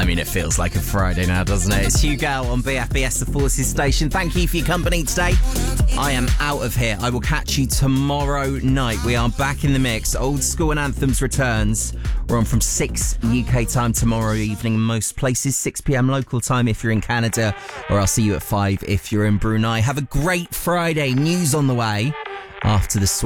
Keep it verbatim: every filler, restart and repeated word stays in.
mean, it feels like a Friday now, doesn't it? It's Hugo on B F B S, the Forces station. Thank you for your company today. I am out of here. I will catch you tomorrow night. We are back in the mix. Old School and Anthems returns. We're on from six U K time tomorrow evening in most places, six p.m. local time if you're in Canada, or I'll see you at five if you're in Brunei. Have a great Friday. News on the way after the